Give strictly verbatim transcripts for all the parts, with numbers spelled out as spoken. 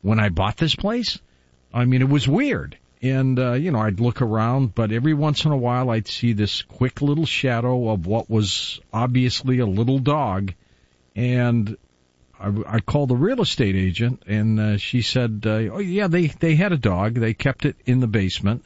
when I bought this place. I mean, it was weird. And, uh, you know, I'd look around, but every once in a while I'd see this quick little shadow of what was obviously a little dog. And I, I called the real estate agent, and uh, she said, uh, oh, yeah, they, they had a dog. They kept it in the basement.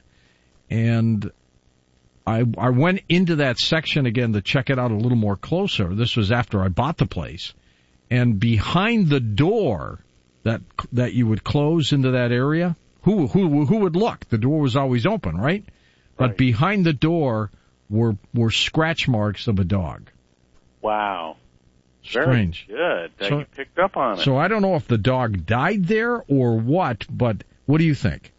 And I, I went into that section again to check it out a little more closer. This was after I bought the place. And behind the door that that you would close into that area, Who, who, who would look? The door was always open, right? But right. behind the door were, were scratch marks of a dog. Wow. Strange. Very good that so, you picked up on it. So I don't know if the dog died there or what, but what do you think?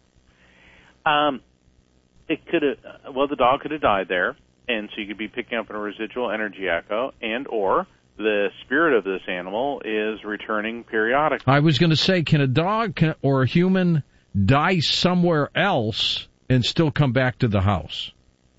Um, it could have, well, the dog could have died there, and so you could be picking up a residual energy echo, and or the spirit of this animal is returning periodically. I was going to say, can a dog can, or a human die somewhere else and still come back to the house?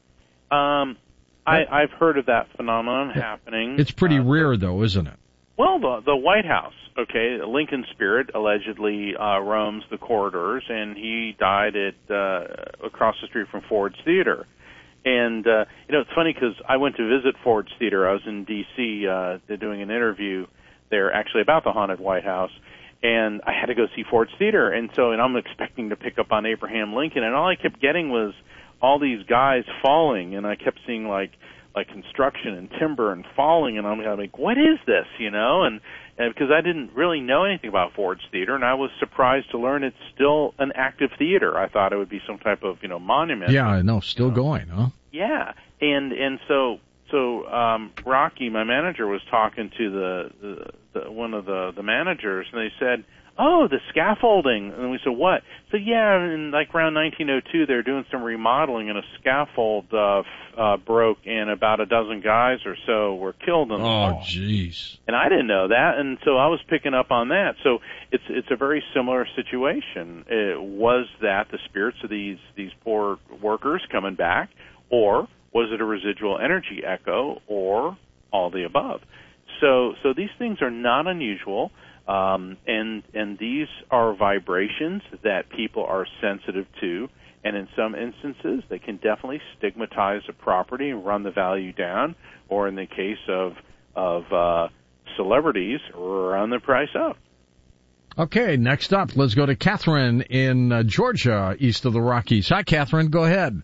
Um, I, I've heard of that phenomenon happening. It's pretty uh, rare, though, isn't it? Well, the, the White House, okay, Lincoln spirit allegedly uh, roams the corridors, and he died at uh, across the street from Ford's Theater. And, uh, you know, it's funny because I went to visit Ford's Theater. I was in D C uh, doing an interview there actually about the haunted White House. And I had to go see Ford's Theater, and so and I'm expecting to pick up on Abraham Lincoln, and all I kept getting was all these guys falling, and I kept seeing like like construction and timber and falling, and I'm like, what is this, you know? And, and because I didn't really know anything about Ford's Theater, and I was surprised to learn it's still an active theater. I thought it would be some type of you know monument. Yeah, I know, still you know? going, huh? Yeah, and and so. So um, Rocky, my manager, was talking to the, the, the one of the, the managers, and they said, "Oh, the scaffolding." And we said, "What?" So yeah, in like around nineteen oh two, they were doing some remodeling, and a scaffold uh, f- uh, broke, and about a dozen guys or so were killed in the Oh, fall. jeez! And I didn't know that, and so I was picking up on that. So it's it's a very similar situation. It was that the spirits of these these poor workers coming back, or was it a residual energy echo, or all the above? So, so these things are not unusual, um, and and these are vibrations that people are sensitive to, and in some instances, they can definitely stigmatize a property and run the value down, or in the case of of uh, celebrities, run the price up. Okay, next up, let's go to Catherine in uh, Georgia, east of the Rockies. Hi, Catherine. Go ahead.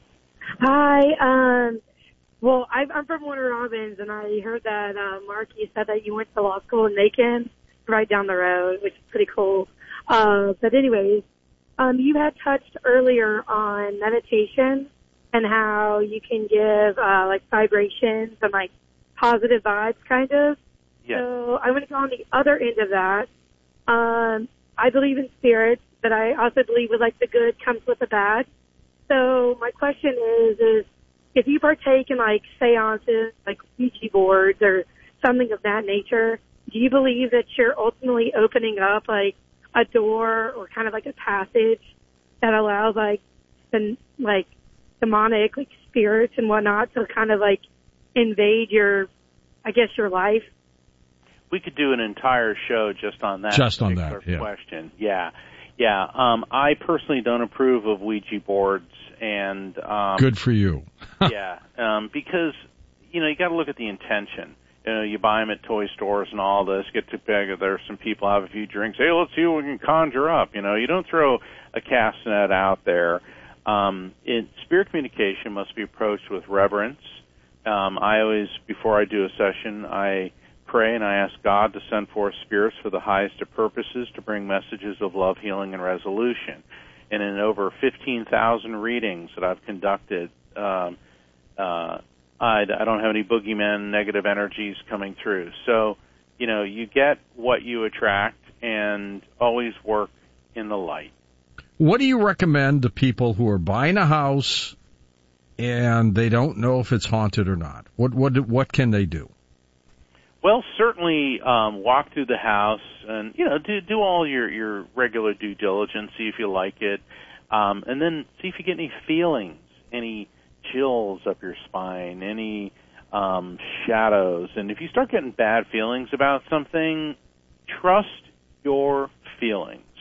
Hi. Um, well, I, I'm from Warner Robins, and I heard that, uh, Mark, you said that you went to law school in Macon, right down the road, which is pretty cool. Uh, but anyways, um, you had touched earlier on meditation and how you can give, uh, like vibrations and like positive vibes, kind of. Yes. So I want to go on the other end of that. Um, I believe in spirits, but I also believe with like the good comes with the bad. So my question is, is if you partake in like seances, like Ouija boards or something of that nature, do you believe that you're ultimately opening up like a door or kind of like a passage that allows like the like demonic like spirits and whatnot to kind of like invade your, I guess, your life? We could do an entire show just on that. Just on that, yeah. Question, yeah. Yeah, um, I personally don't approve of Ouija boards, and um, good for you. yeah, um, because you know you got to look at the intention. You know, you buy them at toy stores and all this. Get to beg, there's some people have a few drinks. Hey, let's see what we can conjure up. You know, you don't throw a cast net out there. Um, it, spirit communication must be approached with reverence. Um, I always, before I do a session, I pray and I ask God to send forth spirits for the highest of purposes to bring messages of love, healing, and resolution. And in over fifteen thousand readings that I've conducted, um, uh, I, I don't have any boogeymen, negative energies coming through. So, you know, you get what you attract, and always work in the light. What do you recommend to people who are buying a house and they don't know if it's haunted or not? What what what can they do? Well, certainly um, walk through the house and, you know, do do all your, your regular due diligence, see if you like it, um, and then see if you get any feelings, any chills up your spine, any um, shadows. And if you start getting bad feelings about something, trust your feelings.